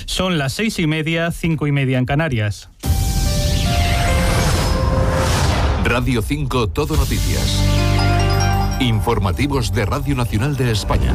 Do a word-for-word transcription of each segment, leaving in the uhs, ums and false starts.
Son las seis y media, cinco y media en Canarias. Radio cinco Todo Noticias. Informativos de Radio Nacional de España.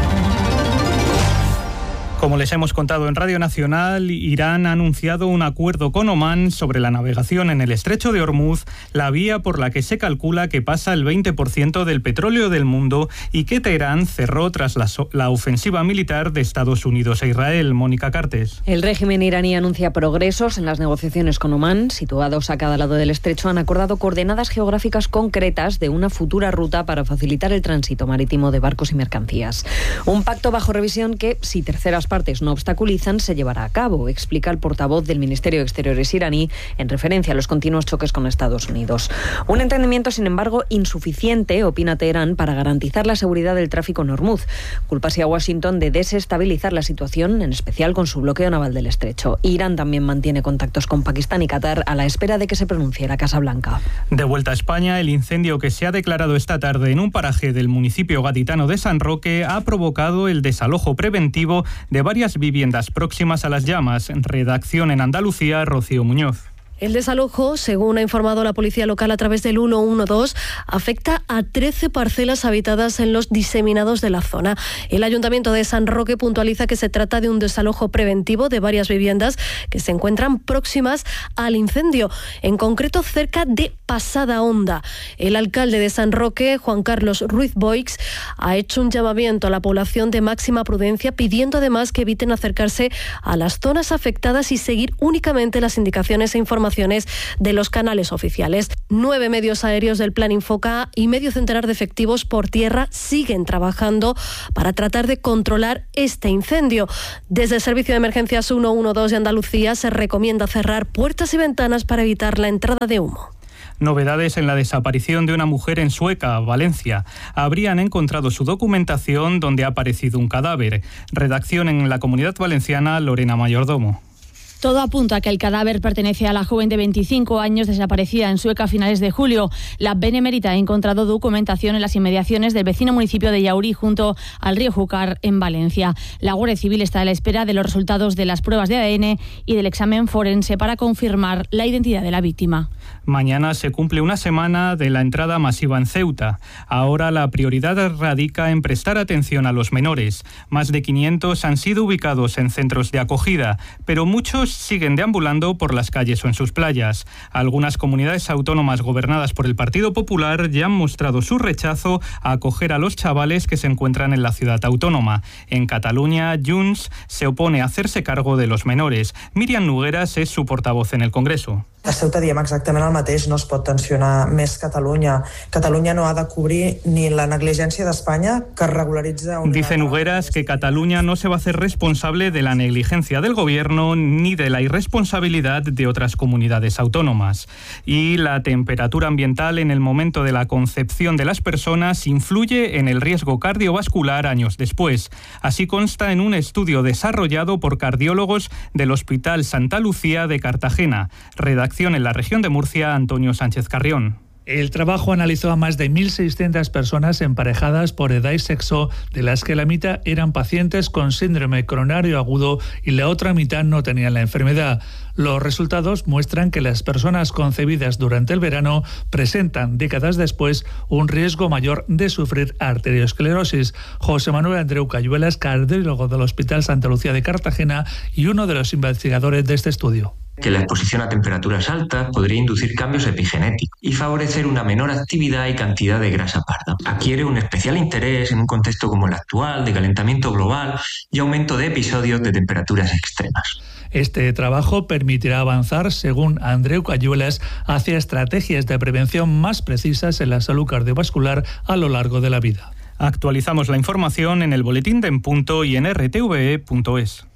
Como les hemos contado en Radio Nacional, Irán ha anunciado un acuerdo con Omán sobre la navegación en el estrecho de Hormuz, la vía por la que se calcula que pasa el veinte por ciento del petróleo del mundo y que Teherán cerró tras la, so- la ofensiva militar de Estados Unidos e Israel. Mónica Cartes. El régimen iraní anuncia progresos en las negociaciones con Omán. Situados a cada lado del estrecho, han acordado coordenadas geográficas concretas de una futura ruta para facilitar el tránsito marítimo de barcos y mercancías. Un pacto bajo revisión que, si terceras partes no obstaculizan, se llevará a cabo, explica el portavoz del Ministerio de Exteriores iraní en referencia a los continuos choques con Estados Unidos. Un entendimiento, sin embargo, insuficiente, opina Teherán, para garantizar la seguridad del tráfico en Hormuz. Culpa así a Washington de desestabilizar la situación, en especial con su bloqueo naval del estrecho. Irán también mantiene contactos con Pakistán y Qatar a la espera de que se pronuncie la Casa Blanca. De vuelta a España, el incendio que se ha declarado esta tarde en un paraje del municipio gaditano de San Roque ha provocado el desalojo preventivo de varias viviendas próximas a las llamas. Redacción en Andalucía, Rocío Muñoz. El desalojo, según ha informado la policía local a través del ciento doce, afecta a trece parcelas habitadas en los diseminados de la zona. El Ayuntamiento de San Roque puntualiza que se trata de un desalojo preventivo de varias viviendas que se encuentran próximas al incendio, en concreto cerca de Pasada Honda. El alcalde de San Roque, Juan Carlos Ruiz Boix, ha hecho un llamamiento a la población de máxima prudencia, pidiendo además que eviten acercarse a las zonas afectadas y seguir únicamente las indicaciones e informaciones de los canales oficiales. Nueve medios aéreos del Plan Infoca y medio centenar de efectivos por tierra siguen trabajando para tratar de controlar este incendio. Desde el Servicio de Emergencias ciento doce de Andalucía se recomienda cerrar puertas y ventanas para evitar la entrada de humo. Novedades en la desaparición de una mujer en Sueca, Valencia. Habrían encontrado su documentación donde ha aparecido un cadáver. Redacción en la Comunidad Valenciana, Lorena Mayordomo. Todo apunta a que el cadáver pertenece a la joven de veinticinco años desaparecida en Sueca a finales de julio. La Benemérita ha encontrado documentación en las inmediaciones del vecino municipio de Yaurí, junto al río Júcar, en Valencia. La Guardia Civil está a la espera de los resultados de las pruebas de A D N y del examen forense para confirmar la identidad de la víctima. Mañana se cumple una semana de la entrada masiva en Ceuta. Ahora la prioridad radica en prestar atención a los menores. Más de quinientos han sido ubicados en centros de acogida, pero muchos siguen deambulando por las calles o en sus playas. Algunas comunidades autónomas gobernadas por el Partido Popular ya han mostrado su rechazo a acoger a los chavales que se encuentran en la ciudad autónoma. En Cataluña, Junts se opone a hacerse cargo de los menores. Míriam Nogueras es su portavoz en el Congreso. A Ceuta diem exactament el mateix, no es pot tensionar més Catalunya. Catalunya no ha de cobrir ni la negligència d'Espanya, que regularitza... Una... Dice Nogueras que Cataluña no se va a hacer responsable de la negligencia del gobierno ni de la irresponsabilidad de otras comunidades autónomas. Y la temperatura ambiental en el momento de la concepción de las personas influye en el riesgo cardiovascular años después. Así consta en un estudio desarrollado por cardiólogos del Hospital Santa Lucía de Cartagena. Redacción en la región de Murcia, Antonio Sánchez Carrión. El trabajo analizó a más de mil seiscientas personas emparejadas por edad y sexo, de las que la mitad eran pacientes con síndrome coronario agudo y la otra mitad no tenían la enfermedad. Los resultados muestran que las personas concebidas durante el verano presentan décadas después un riesgo mayor de sufrir arteriosclerosis. José Manuel Andreu Cayuelas, cardiólogo del Hospital Santa Lucía de Cartagena y uno de los investigadores de este estudio. Que la exposición a temperaturas altas podría inducir cambios epigenéticos y favorecer una menor actividad y cantidad de grasa parda. Adquiere un especial interés en un contexto como el actual, de calentamiento global y aumento de episodios de temperaturas extremas. Este trabajo permitirá avanzar, según Andreu Cayuelas, hacia estrategias de prevención más precisas en la salud cardiovascular a lo largo de la vida. Actualizamos la información en el boletín de En Punto y en r t v e punto es.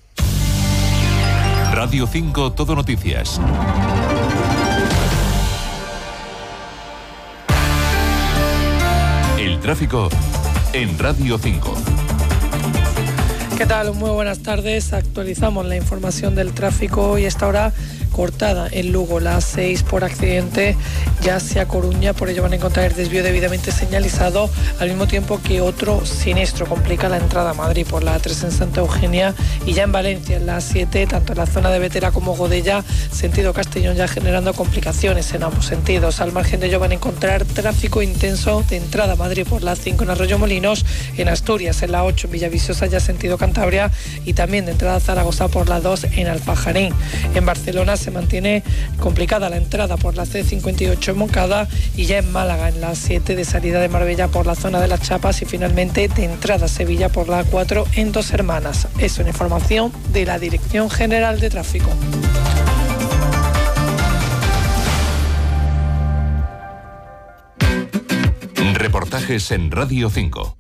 Radio cinco Todo Noticias. El tráfico en Radio cinco. ¿Qué tal? Muy buenas tardes. Actualizamos la información del tráfico y esta hora cortada en Lugo la A seis por accidente ya hacia Coruña, por ello van a encontrar el desvío debidamente señalizado, al mismo tiempo que otro siniestro complica la entrada a Madrid por la A tres en Santa Eugenia, y ya en Valencia en la A siete, tanto en la zona de Vetera como Godella, sentido Castellón, ya generando complicaciones en ambos sentidos. Al margen de ello van a encontrar tráfico intenso de entrada a Madrid por la A cinco en Arroyo Molinos, en Asturias en la ocho en Villaviciosa, ya sentido Cantabria, y también de entrada a Zaragoza por la dos en Alfajarín. En Barcelona se mantiene complicada la entrada por la C cincuenta y ocho en Moncada, y ya en Málaga en la siete de salida de Marbella por la zona de las Chapas, y finalmente de entrada a Sevilla por la A cuatro en Dos Hermanas. Es una información de la Dirección General de Tráfico. Reportajes en Radio cinco.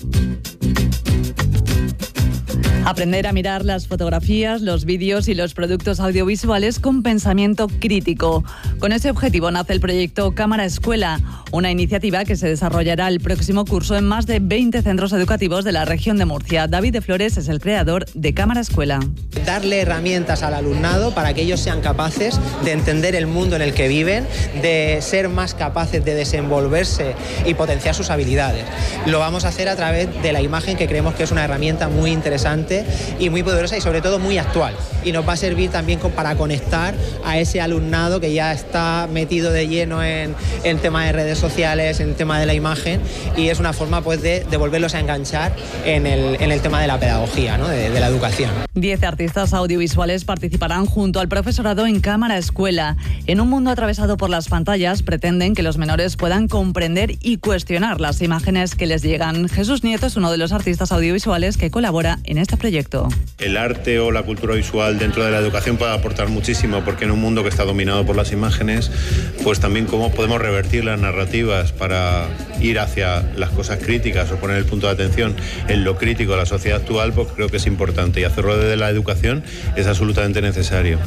Aprender a mirar las fotografías, los vídeos y los productos audiovisuales con pensamiento crítico. Con ese objetivo nace el proyecto Cámara Escuela, una iniciativa que se desarrollará el próximo curso en más de veinte centros educativos de la región de Murcia. David de Flores es el creador de Cámara Escuela. Darle herramientas al alumnado para que ellos sean capaces de entender el mundo en el que viven, de ser más capaces de desenvolverse y potenciar sus habilidades. Lo vamos a hacer a través de la imagen, que creemos que es una herramienta muy interesante y muy poderosa y sobre todo muy actual, y nos va a servir también para conectar a ese alumnado que ya está metido de lleno en el tema de redes sociales, en el tema de la imagen, y es una forma pues de, de volverlos a enganchar en el, en el tema de la pedagogía, ¿no? de, de la educación. Diez artistas audiovisuales participarán junto al profesorado en Cámara Escuela. En un mundo atravesado por las pantallas, pretenden que los menores puedan comprender y cuestionar las imágenes que les llegan. Jesús Nieto es uno de los artistas audiovisuales que colabora en este proyecto. El arte o la cultura visual dentro de la educación puede aportar muchísimo, porque en un mundo que está dominado por las imágenes, pues también cómo podemos revertir las narrativas para ir hacia las cosas críticas o poner el punto de atención en lo crítico de la sociedad actual, pues creo que es importante, y hacerlo desde la educación es absolutamente necesario.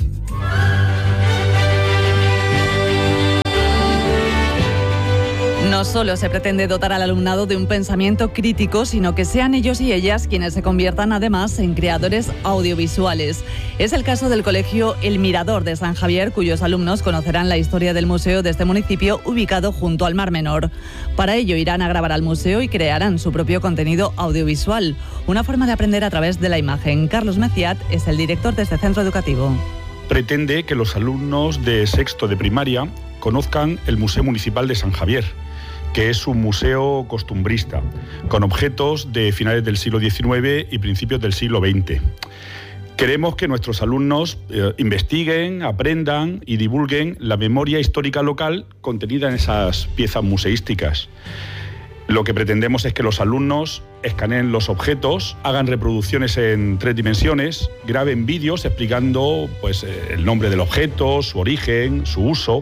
No solo se pretende dotar al alumnado de un pensamiento crítico, sino que sean ellos y ellas quienes se conviertan además en creadores audiovisuales. Es el caso del colegio El Mirador de San Javier, cuyos alumnos conocerán la historia del museo de este municipio ubicado junto al Mar Menor. Para ello irán a grabar al museo y crearán su propio contenido audiovisual, una forma de aprender a través de la imagen. Carlos Meciat es el director de este centro educativo. Pretende que los alumnos de sexto de primaria conozcan el Museo Municipal de San Javier, que es un museo costumbrista, con objetos de finales del siglo diecinueve y principios del siglo veinte. Queremos que nuestros alumnos eh, investiguen, aprendan y divulguen la memoria histórica local contenida en esas piezas museísticas. Lo que pretendemos es que los alumnos escaneen los objetos, hagan reproducciones en tres dimensiones, graben vídeos explicando pues, el nombre del objeto, su origen, su uso,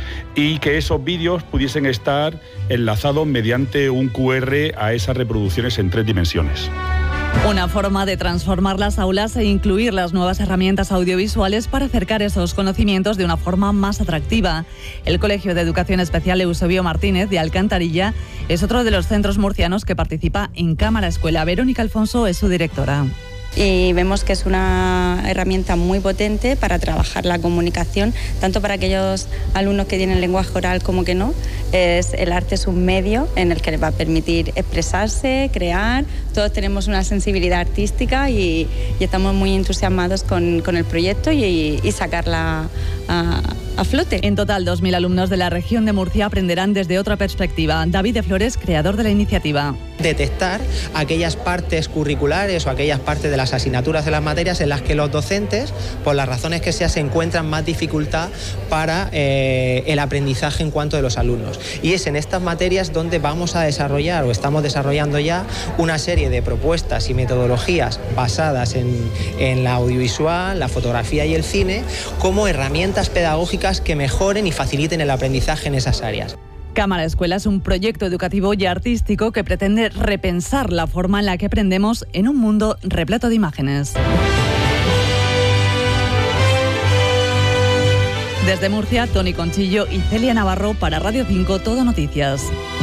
y que esos vídeos pudiesen estar enlazados mediante un cu erre a esas reproducciones en tres dimensiones. Una forma de transformar las aulas e incluir las nuevas herramientas audiovisuales para acercar esos conocimientos de una forma más atractiva. El Colegio de Educación Especial Eusebio Martínez de Alcantarilla es otro de los centros murcianos que participa en Cámara Escuela. Verónica Alfonso es su directora. Y vemos que es una herramienta muy potente para trabajar la comunicación, tanto para aquellos alumnos que tienen lenguaje oral como que no. Es, el arte es un medio en el que les va a permitir expresarse, crear. Todos tenemos una sensibilidad artística y, y estamos muy entusiasmados con, con el proyecto y, y sacarla a, a flote. En total, dos mil alumnos de la región de Murcia aprenderán desde otra perspectiva. David de Flores, creador de la iniciativa. Detectar aquellas partes curriculares o aquellas partes de las asignaturas de las materias en las que los docentes, por las razones que sea, se encuentran más dificultad para eh, el aprendizaje en cuanto de los alumnos. Y es en estas materias donde vamos a desarrollar o estamos desarrollando ya una serie de propuestas y metodologías basadas en, en la audiovisual, la fotografía y el cine, como herramientas pedagógicas que mejoren y faciliten el aprendizaje en esas áreas. Cámara Escuela es un proyecto educativo y artístico que pretende repensar la forma en la que aprendemos en un mundo repleto de imágenes. Desde Murcia, Tony Conchillo y Celia Navarro para Radio cinco Todo Noticias.